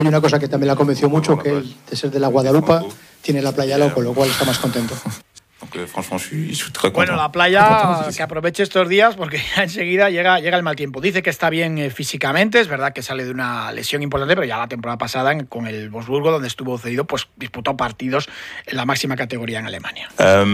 Hay una cosa que también la convenció mucho, que él, de ser de la Guadalupa, tiene la playa al lado, con lo cual está más contento. Bueno, la playa, que aproveche estos días porque ya enseguida llega el mal tiempo. Dice que está bien físicamente, es verdad que sale de una lesión importante, pero ya la temporada pasada con el Wolfsburgo, donde estuvo cedido, pues disputó partidos en la máxima categoría en Alemania.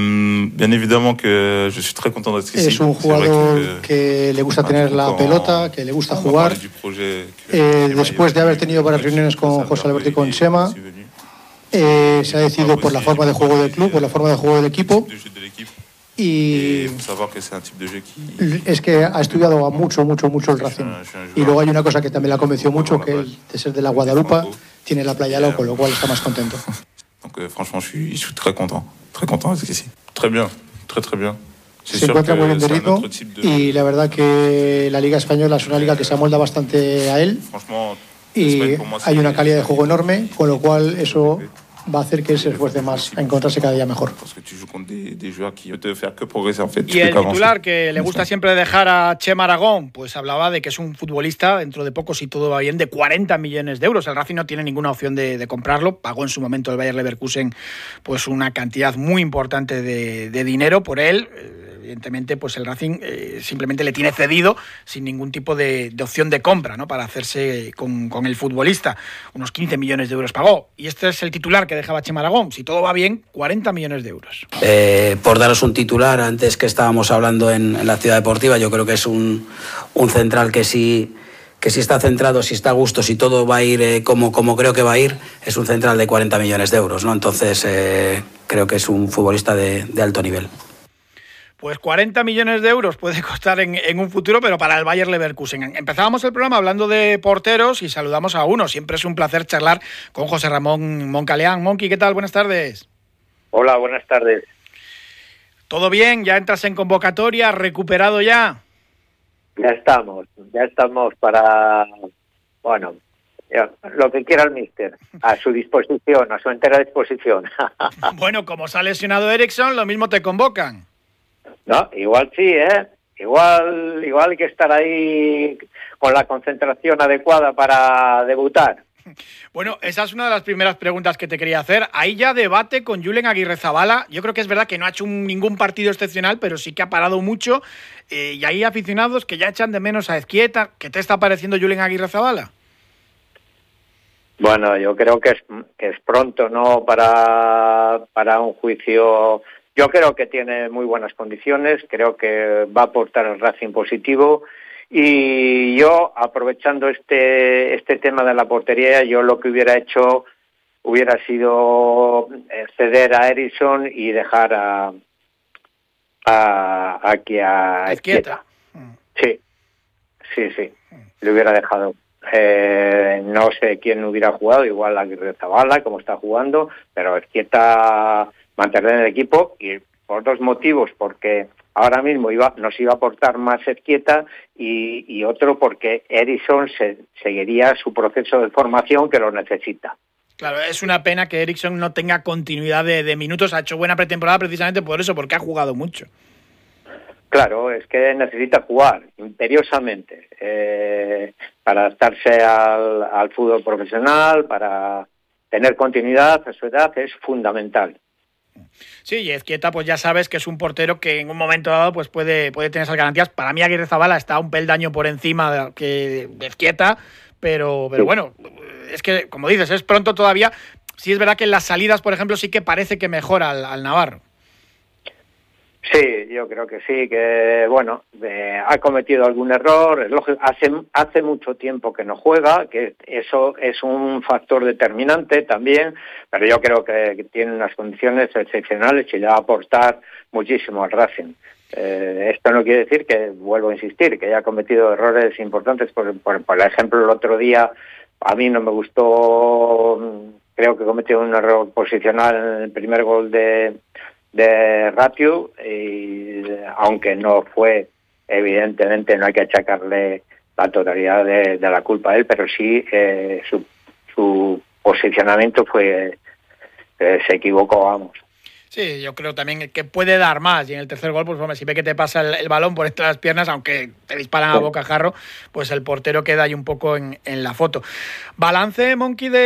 Es un jugador que le gusta tener la pelota, que le gusta jugar. Después de haber tenido varias reuniones con José Alberto y con Chema, se ha decidido por la forma de juego del club, por la forma de juego del equipo, y es que ha estudiado mucho el Racing. Y luego hay una cosa que también la convenció mucho, que él, de ser de la Guadalupa, tiene la playa al lado, con lo cual está más contento. Se encuentra muy bien de ritmo y la verdad que la Liga Española es una liga que se amolda bastante a él y hay una calidad de juego enorme, con lo cual eso va a hacer que él se esfuerce más a encontrarse cada día mejor. Y el titular que le gusta siempre dejar a Chema Aragón, pues hablaba de que es un futbolista, dentro de poco, si todo va bien, de 40 millones de euros. El Racing no tiene ninguna opción de comprarlo. Pagó en su momento el Bayer Leverkusen pues una cantidad muy importante de dinero por él. Evidentemente, pues el Racing simplemente le tiene cedido sin ningún tipo de opción de compra, ¿no?, para hacerse con el futbolista. Unos 15 millones de euros pagó. Y este es el titular que dejaba Chema Aragón. Si todo va bien, 40 millones de euros. Por daros un titular, antes que estábamos hablando en la Ciudad Deportiva, yo creo que es un central que si está centrado, si está a gusto, si todo va a ir como creo que va a ir, es un central de 40 millones de euros, ¿no? Entonces, creo que es un futbolista de alto nivel. Pues 40 millones de euros puede costar en un futuro, pero para el Bayer Leverkusen. Empezábamos el programa hablando de porteros y saludamos a uno. Siempre es un placer charlar con José Ramón Moncaleán. Monqui, ¿qué tal? Buenas tardes. Hola, buenas tardes. ¿Todo bien? ¿Ya entras en convocatoria? ¿Recuperado ya? Ya estamos para, bueno, lo que quiera el míster, a su disposición, a su entera disposición. Bueno, como se ha lesionado Eriksson, lo mismo te convocan. No, igual sí, Igual hay que estar ahí con la concentración adecuada para debutar. Bueno, esa es una de las primeras preguntas que te quería hacer. Hay ya debate con Julen Aguirrezabala. Yo creo que es verdad que no ha hecho ningún partido excepcional, pero sí que ha parado mucho. Y hay aficionados que ya echan de menos a Ezquieta. ¿Qué te está pareciendo Julen Aguirrezabala? Bueno, yo creo que es pronto, ¿no?, para un juicio. Yo creo que tiene muy buenas condiciones, creo que va a aportar al Racing positivo y yo, aprovechando este tema de la portería, yo lo que hubiera hecho hubiera sido ceder a Eriksson y dejar aquí a Ezquieta. Sí, le hubiera dejado. No sé quién hubiera jugado, igual Aguirrezabala, como está jugando, pero Ezquieta mantener en el equipo, y por dos motivos, porque ahora mismo nos iba a aportar más Ezquieta y otro porque Eriksson seguiría su proceso de formación, que lo necesita. Claro, es una pena que Eriksson no tenga continuidad de minutos. Ha hecho buena pretemporada precisamente por eso, porque ha jugado mucho. Claro, es que necesita jugar imperiosamente para adaptarse al fútbol profesional, para tener continuidad a su edad, es fundamental. Sí, y Ezquieta, pues ya sabes que es un portero que en un momento dado pues puede tener esas garantías. Para mí Aguirrezabala está un peldaño por encima de Ezquieta, pero sí. Bueno, es que, como dices, es pronto todavía. Sí es verdad que en las salidas, por ejemplo, sí que parece que mejora al navarro. Sí, yo creo que sí, que bueno, ha cometido algún error, es lógico, hace mucho tiempo que no juega, que eso es un factor determinante también, pero yo creo que tiene unas condiciones excepcionales y le va a aportar muchísimo al Racing. Esto no quiere decir que, vuelvo a insistir, que haya cometido errores importantes, por ejemplo, el otro día a mí no me gustó, creo que cometió un error posicional en el primer gol de Ratio, y aunque no fue, evidentemente no hay que achacarle la totalidad de la culpa a él, pero sí su posicionamiento fue, se equivocó, vamos. Sí, yo creo también que puede dar más, y en el tercer gol, pues hombre, si ve que te pasa el balón por entre las piernas, aunque te disparan a bocajarro, pues el portero queda ahí un poco en la foto. Balance, Monkey, de